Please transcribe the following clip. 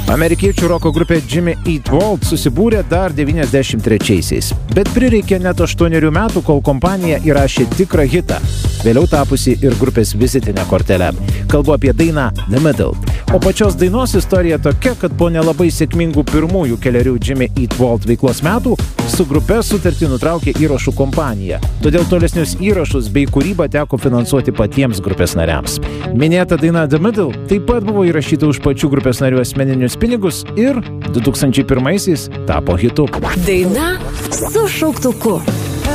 Amerikiečių roko grupė Jimmy Eat World susibūrė dar 93-aisiais, bet prireikė net 8 metų, kol kompanija įrašė tikrą hitą, vėliau tapusi ir grupės vizitinę kortelę. Kalbu apie dainą The Middle. O pačios dainos istorija tokia, kad po nelabai sėkmingų pirmųjų kelerių Jimmy Eat World veiklos metų su grupe sutartį nutraukė įrašų kompanija. Todėl tolesnius įrašus bei kūrybą teko finansuoti patiems grupės nariams. Minėta daina The Middle taip pat buvo įrašyta už pačių grupės narių asmeninius pinigus ir 2001-aisiais tapo hitu. Daina su šauktuku.